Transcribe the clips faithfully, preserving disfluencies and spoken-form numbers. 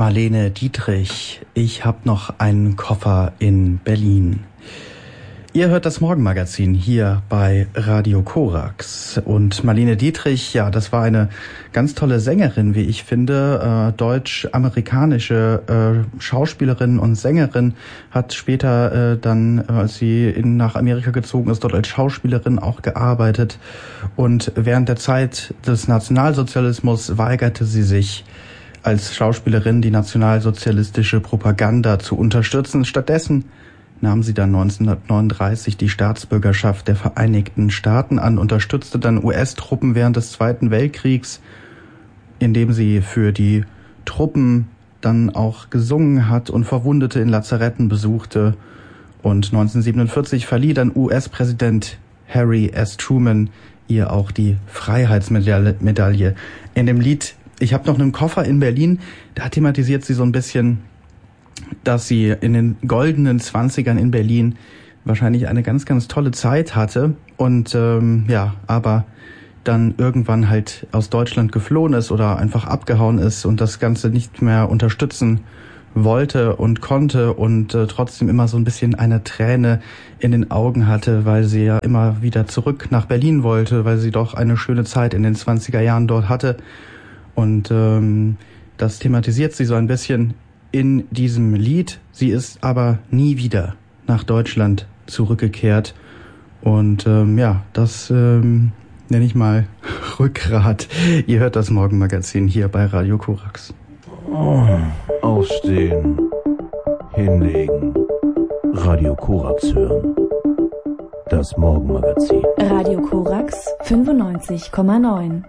Marlene Dietrich. Ich hab noch einen Koffer in Berlin. Ihr hört das Morgenmagazin hier bei Radio Korax. Und Marlene Dietrich, ja, das war eine ganz tolle Sängerin, wie ich finde, äh, deutsch-amerikanische äh, Schauspielerin und Sängerin, hat später äh, dann, als sie in, nach Amerika gezogen ist, dort als Schauspielerin auch gearbeitet. Und während der Zeit des Nationalsozialismus weigerte sie sich, als Schauspielerin die nationalsozialistische Propaganda zu unterstützen. Stattdessen nahm sie dann neunzehnhundertneununddreißig die Staatsbürgerschaft der Vereinigten Staaten an, unterstützte dann U S-Truppen während des Zweiten Weltkriegs, indem sie für die Truppen dann auch gesungen hat und Verwundete in Lazaretten besuchte. Und neunzehnhundertsiebenundvierzig verlieh dann U S-Präsident Harry S. Truman ihr auch die Freiheitsmedaille. In dem Lied Ich hab noch einen Koffer in Berlin, da thematisiert sie so ein bisschen, dass sie in den goldenen Zwanzigern in Berlin wahrscheinlich eine ganz, ganz tolle Zeit hatte und ähm, ja, aber dann irgendwann halt aus Deutschland geflohen ist oder einfach abgehauen ist und das Ganze nicht mehr unterstützen wollte und konnte und äh, trotzdem immer so ein bisschen eine Träne in den Augen hatte, weil sie ja immer wieder zurück nach Berlin wollte, weil sie doch eine schöne Zeit in den zwanziger Jahren dort hatte. Und ähm, das thematisiert sie so ein bisschen in diesem Lied. Sie ist aber nie wieder nach Deutschland zurückgekehrt. Und ähm, ja, das ähm, nenne ich mal Rückgrat. Ihr hört das Morgenmagazin hier bei Radio Korax. Oh, aufstehen, hinlegen, Radio Korax hören. Das Morgenmagazin. Radio Korax fünfundneunzig Komma neun.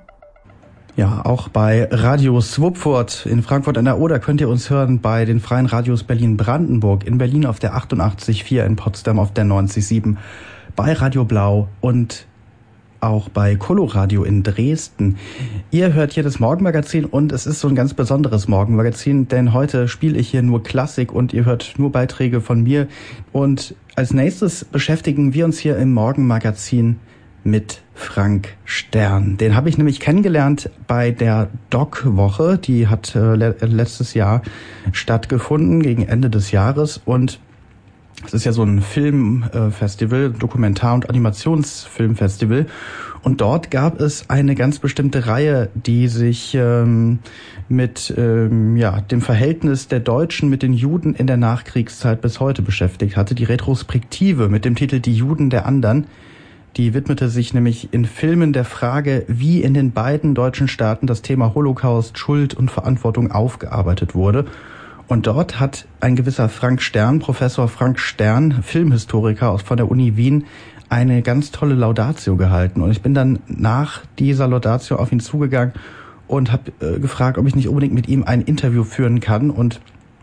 Ja, auch bei Radio Swupfurt in Frankfurt an der Oder könnt ihr uns hören bei den freien Radios Berlin-Brandenburg, in Berlin auf der achtundachtzig Komma vier, in Potsdam auf der neunzig Komma sieben, bei Radio Blau und auch bei Coloradio in Dresden. Ihr hört hier das Morgenmagazin und es ist so ein ganz besonderes Morgenmagazin, denn heute spiele ich hier nur Klassik und ihr hört nur Beiträge von mir. Und als nächstes beschäftigen wir uns hier im Morgenmagazin mit Frank Stern. Den habe ich nämlich kennengelernt bei der Doc-Woche. Die hat äh, le- letztes Jahr stattgefunden, gegen Ende des Jahres. Und es ist ja so ein Filmfestival, Dokumentar- und Animationsfilmfestival. Und dort gab es eine ganz bestimmte Reihe, die sich ähm, mit ähm, ja dem Verhältnis der Deutschen mit den Juden in der Nachkriegszeit bis heute beschäftigt hatte. Die Retrospektive mit dem Titel Die Juden der anderen. Die widmete sich nämlich in Filmen der Frage, wie in den beiden deutschen Staaten das Thema Holocaust, Schuld und Verantwortung aufgearbeitet wurde. Und dort hat ein gewisser Frank Stern, Professor Frank Stern, Filmhistoriker aus von der Uni Wien, eine ganz tolle Laudatio gehalten. Und ich bin dann nach dieser Laudatio auf ihn zugegangen und habe äh, gefragt, ob ich nicht unbedingt mit ihm ein Interview führen kann. Und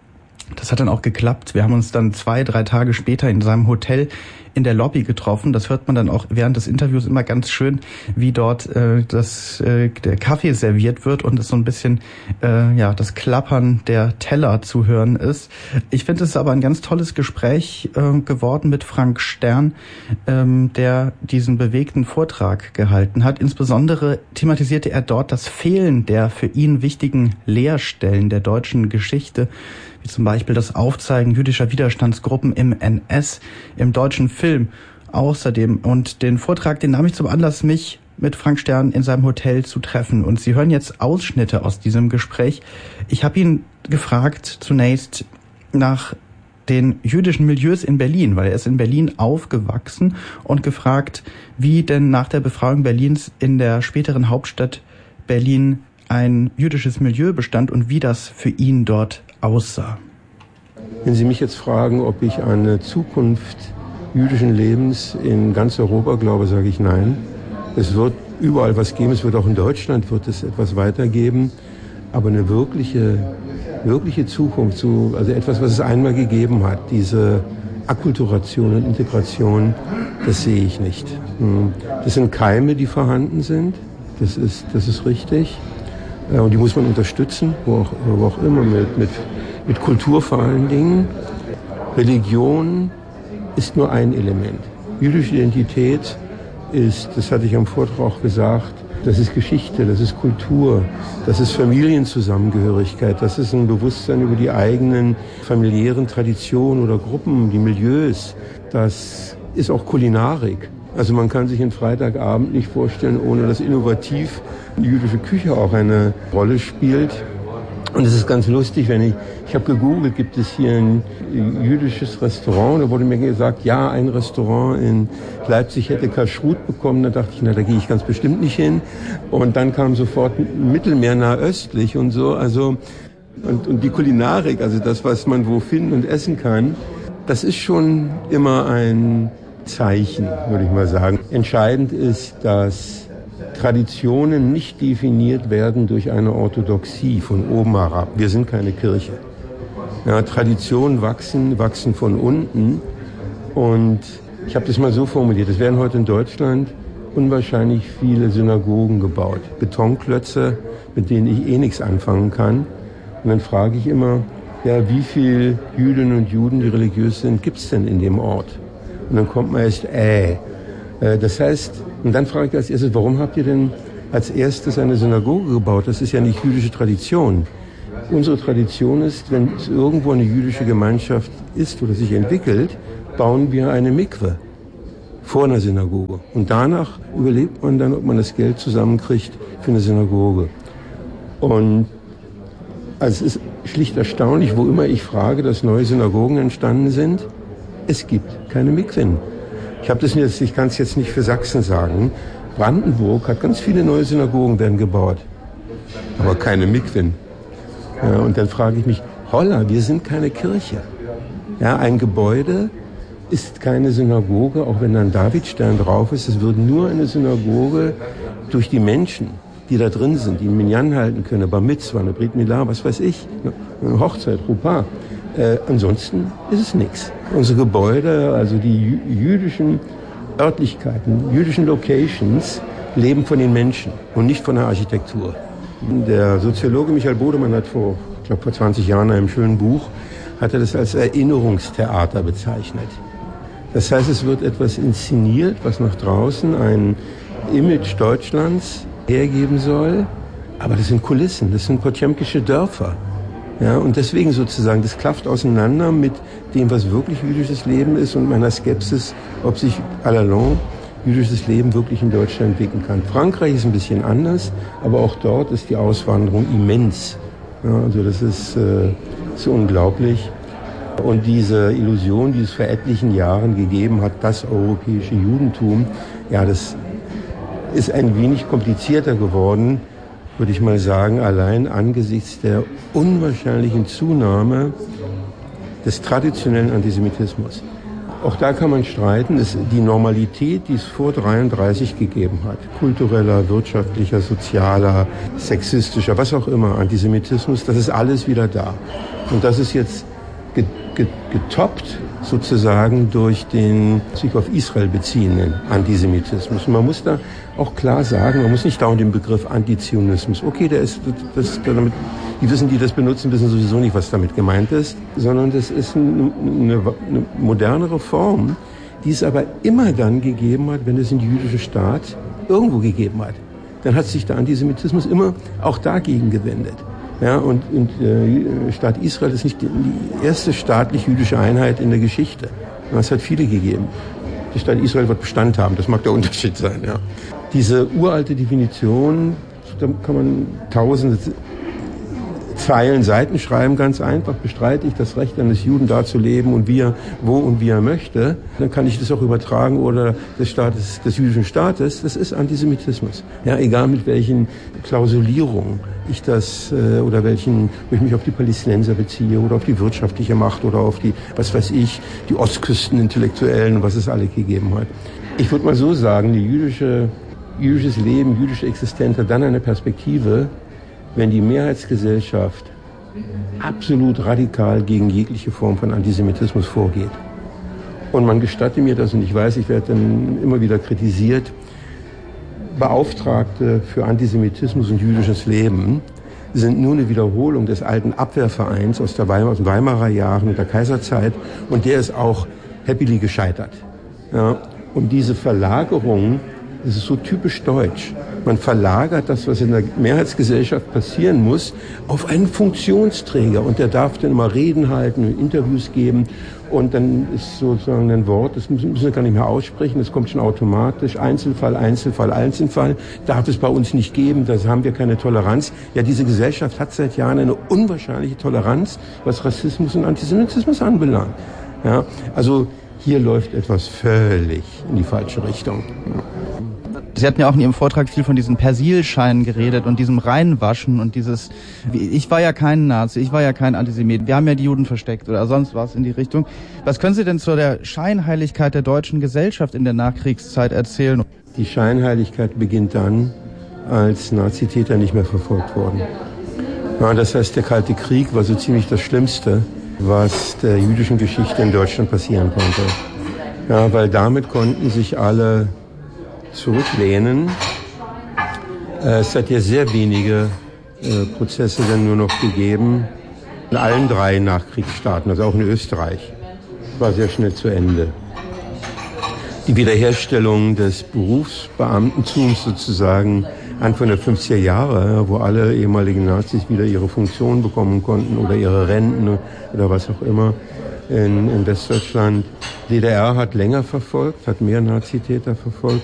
das hat dann auch geklappt. Wir haben uns dann zwei, drei Tage später in seinem Hotel in der Lobby getroffen. Das hört man dann auch während des Interviews immer ganz schön, wie dort äh, das äh, der Kaffee serviert wird und es so ein bisschen äh, ja das Klappern der Teller zu hören ist. Ich finde, es ist aber ein ganz tolles Gespräch äh, geworden mit Frank Stern, ähm, der diesen bewegten Vortrag gehalten hat. Insbesondere thematisierte er dort das Fehlen der für ihn wichtigen Leerstellen der deutschen Geschichte, wie zum Beispiel das Aufzeigen jüdischer Widerstandsgruppen im N S, im deutschen Film außerdem. Und den Vortrag, den nahm ich zum Anlass, mich mit Frank Stern in seinem Hotel zu treffen. Und Sie hören jetzt Ausschnitte aus diesem Gespräch. Ich habe ihn gefragt zunächst nach den jüdischen Milieus in Berlin, weil er ist in Berlin aufgewachsen, und gefragt, wie denn nach der Befreiung Berlins in der späteren Hauptstadt Berlin ein jüdisches Milieu bestand und wie das für ihn dort aussah. Wenn Sie mich jetzt fragen, ob ich an eine Zukunft jüdischen Lebens in ganz Europa glaube, sage ich nein. Es wird überall was geben, es wird auch in Deutschland wird es etwas weitergeben, aber eine wirkliche, wirkliche Zukunft, so, also etwas, was es einmal gegeben hat, diese Akkulturation und Integration, das sehe ich nicht. Das sind Keime, die vorhanden sind, das ist, das ist richtig. Und die muss man unterstützen, wo auch, wo auch immer, mit, mit, mit Kultur vor allen Dingen. Religion ist nur ein Element. Jüdische Identität ist, das hatte ich am Vortrag auch gesagt, Das ist Geschichte, das ist Kultur, das ist Familienzusammengehörigkeit, das ist ein Bewusstsein über die eigenen familiären Traditionen oder Gruppen, die Milieus. Das ist auch Kulinarik. Also man kann sich einen Freitagabend nicht vorstellen, ohne dass innovativ die jüdische Küche auch eine Rolle spielt. Und es ist ganz lustig, wenn ich, ich habe gegoogelt, gibt es hier ein jüdisches Restaurant, da wurde mir gesagt, ja, ein Restaurant in Leipzig hätte Kashrut bekommen, da dachte ich, na, da gehe ich ganz bestimmt nicht hin. Und dann kam sofort Mittelmeer nahöstlich und so, also, und, und die Kulinarik, also das, was man wo finden und essen kann, das ist schon immer ein Zeichen, würde ich mal sagen. Entscheidend ist, dass Traditionen nicht definiert werden durch eine Orthodoxie von oben herab. Wir sind keine Kirche. Ja, Traditionen wachsen, wachsen von unten. Und ich habe das mal so formuliert, es werden heute in Deutschland unwahrscheinlich viele Synagogen gebaut. Betonklötze, mit denen ich eh nichts anfangen kann. Und dann frage ich immer, ja, wie viele Jüdinnen und Juden, die religiös sind, gibt es denn in dem Ort? Und dann kommt man erst, äh. Das heißt, und dann frage ich als erstes, warum habt ihr denn als erstes eine Synagoge gebaut? Das ist ja nicht jüdische Tradition. Unsere Tradition ist, wenn es irgendwo eine jüdische Gemeinschaft ist oder sich entwickelt, bauen wir eine Mikwe vor einer Synagoge. Und danach überlegt man dann, ob man das Geld zusammenkriegt für eine Synagoge. Und also es ist schlicht erstaunlich, wo immer ich frage, dass neue Synagogen entstanden sind, es gibt keine Mikwen. Ich habe das jetzt, ich kann es jetzt nicht für Sachsen sagen. Brandenburg hat ganz viele neue Synagogen werden gebaut, aber keine Mikwen. Ja, und dann frage ich mich, holla, wir sind keine Kirche. Ja, ein Gebäude ist keine Synagoge, auch wenn da ein Davidstern drauf ist. Es wird nur eine Synagoge durch die Menschen, die da drin sind, die einen Minyan halten können, eine Bar Mitzvah, eine Brit Milah, was weiß ich, eine Hochzeit, Rupa. Äh, ansonsten ist es nichts. Unsere Gebäude, also die jüdischen Örtlichkeiten, jüdischen Locations, leben von den Menschen und nicht von der Architektur. Der Soziologe Michael Bodemann hat vor, ich glaube vor zwanzig Jahren in einem schönen Buch, hat er das als Erinnerungstheater bezeichnet. Das heißt, es wird etwas inszeniert, was nach draußen ein Image Deutschlands hergeben soll, aber das sind Kulissen, das sind potemkische Dörfer. Ja, und deswegen sozusagen, das klafft auseinander mit dem, was wirklich jüdisches Leben ist und meiner Skepsis, ob sich à la longue jüdisches Leben wirklich in Deutschland entwickeln kann. Frankreich ist ein bisschen anders, aber auch dort ist die Auswanderung immens. Ja, also das ist äh, so unglaublich. Und diese Illusion, die es vor etlichen Jahren gegeben hat, das europäische Judentum, ja, das ist ein wenig komplizierter geworden, würde ich mal sagen, allein angesichts der unwahrscheinlichen Zunahme des traditionellen Antisemitismus. Auch da kann man streiten, dass die Normalität, die es vor dreiunddreißig gegeben hat, kultureller, wirtschaftlicher, sozialer, sexistischer, was auch immer, Antisemitismus, das ist alles wieder da. Und das ist jetzt getoppt sozusagen durch den sich auf Israel beziehenden Antisemitismus. Und man muss da auch klar sagen, man muss nicht dauernd den Begriff Antizionismus, okay, der ist, das, damit, die wissen, die das benutzen, wissen sowieso nicht, was damit gemeint ist, sondern das ist eine, eine, eine modernere Form, die es aber immer dann gegeben hat, wenn es den jüdischen Staat irgendwo gegeben hat. Dann hat sich der Antisemitismus immer auch dagegen gewendet. Ja, und, und äh, Staat Israel ist nicht die, die erste staatlich-jüdische Einheit in der Geschichte. Es hat viele gegeben. Der Staat Israel wird Bestand haben, das mag der Unterschied sein. Ja. Diese uralte Definition, da kann man tausende Zeilen, Seiten schreiben, ganz einfach, bestreite ich das Recht eines Juden da zu leben und wie er, wo und wie er möchte, dann kann ich das auch übertragen oder des Staates, des jüdischen Staates, das ist Antisemitismus. Ja, egal mit welchen Klausulierungen ich das, äh, oder welchen, wo ich mich auf die Palästinenser beziehe oder auf die wirtschaftliche Macht oder auf die, was weiß ich, die Ostküstenintellektuellen, was es alle gegeben hat. Ich würde mal so sagen, die jüdische, jüdisches Leben, jüdische Existenz hat dann eine Perspektive, wenn die Mehrheitsgesellschaft absolut radikal gegen jegliche Form von Antisemitismus vorgeht. Und man gestatte mir das, und ich weiß, ich werde dann immer wieder kritisiert, Beauftragte für Antisemitismus und jüdisches Leben sind nur eine Wiederholung des alten Abwehrvereins aus, der Weimar, aus den Weimarer Jahren und der Kaiserzeit, und der ist auch happily gescheitert. Ja, und diese Verlagerung, das ist so typisch deutsch. Man verlagert das, was in der Mehrheitsgesellschaft passieren muss, auf einen Funktionsträger. Und der darf dann immer Reden halten, Interviews geben. Und dann ist sozusagen ein Wort, das müssen wir gar nicht mehr aussprechen, das kommt schon automatisch. Einzelfall, Einzelfall, Einzelfall. Darf es bei uns nicht geben, da haben wir keine Toleranz. Ja, diese Gesellschaft hat seit Jahren eine unwahrscheinliche Toleranz, was Rassismus und Antisemitismus anbelangt. Ja, also hier läuft etwas völlig in die falsche Richtung. Ja. Sie hatten ja auch in Ihrem Vortrag viel von diesen Persilscheinen geredet und diesem Reinwaschen und dieses, ich war ja kein Nazi, ich war ja kein Antisemit, wir haben ja die Juden versteckt oder sonst was in die Richtung. Was können Sie denn zu der Scheinheiligkeit der deutschen Gesellschaft in der Nachkriegszeit erzählen? Die Scheinheiligkeit beginnt dann, als Nazitäter nicht mehr verfolgt wurden. Ja, das heißt, der Kalte Krieg war so ziemlich das Schlimmste, was der jüdischen Geschichte in Deutschland passieren konnte. Ja, weil damit konnten sich alle zurücklehnen. Es hat ja sehr wenige äh, Prozesse dann nur noch gegeben. In allen drei Nachkriegsstaaten, also auch in Österreich, war sehr schnell zu Ende. Die Wiederherstellung des Berufsbeamtentums sozusagen Anfang der fünfziger Jahre, wo alle ehemaligen Nazis wieder ihre Funktion bekommen konnten oder ihre Renten oder was auch immer in, in Westdeutschland. D D R hat länger verfolgt, hat mehr Nazitäter verfolgt.